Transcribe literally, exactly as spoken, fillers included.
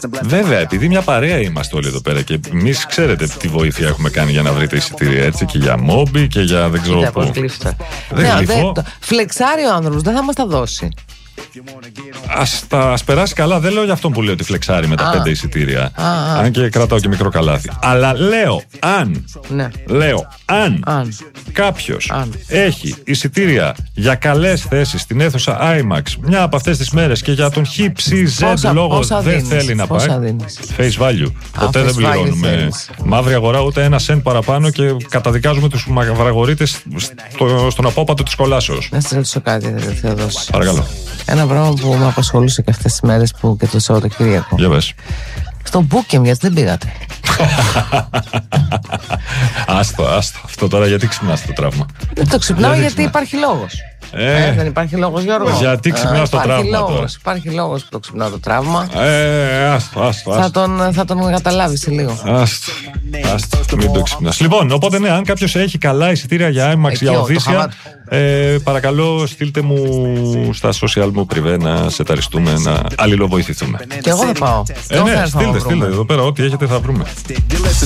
Βέβαια, επειδή μια παρέα είμαστε όλοι εδώ πέρα και εμείς ξέρετε τι βοήθεια έχουμε κάνει για να βρείτε εισιτήρια, έτσι, και για Μόμπι και για δεν ξέρω πού. Δεν γλυφώ. Φλεξάρει ο άνθρωπος, δεν θα μας τα δώσει. Ας, τα, ας περάσει καλά. Δεν λέω για αυτόν που λέει ότι φλεξάρει με τα α, πέντε εισιτήρια. Α, α. Αν και κρατάω και μικρό καλάθι. Αλλά λέω αν, ναι. λέω, αν, αν. κάποιος αν. έχει εισιτήρια για καλές θέσεις στην αίθουσα IMAX μια από αυτές τις μέρες και για τον Χ Ψ Ζ λόγο δεν δίνεις, θέλει να πάει. Face value. Α, ποτέ face δεν πληρώνουμε μαύρη αγορά ούτε ένα σεντ παραπάνω και καταδικάζουμε τους μαυραγορείτες στο, στον απόπατο της κολάσεως. Να σας ρωτήσω κάτι, Θεοδόση. Παρακαλώ. Ένα πράγμα που με απασχολούσε και αυτές τις μέρες που και το Σαββατοκύριακο. Για πες. Στο Booking, γιατί δεν πήγατε? Άστο, άστο. Αυτό τώρα γιατί ξυπνάς το τραύμα? Δεν το ξυπνάω γιατί, γιατί υπάρχει λόγος. Ε, ε, δεν υπάρχει λόγος, Γιώργο. Γιατί ξυπνάς το τραύμα λόγος, τώρα? Υπάρχει λόγος που το ξυπνάω το τραύμα. Ε, άστο, άστο, άστο. Θα τον, θα τον καταλάβει σε λίγο. Άστο, άστο, μην το ξυπνάς. Λοιπόν, οπότε ναι, αν κάποιος έχει καλά εισιτήρια για IMAX, για Οδύσσια, ε, παρακαλώ στείλτε μου στα social μου πριβέ να σε ταριστούμε, να αλληλοβοηθηθούμε. Και εγώ θα πάω. Ε, ναι, στείλτε, στείλτε εδώ πέρα, ό,τι έχετε θα βρούμε.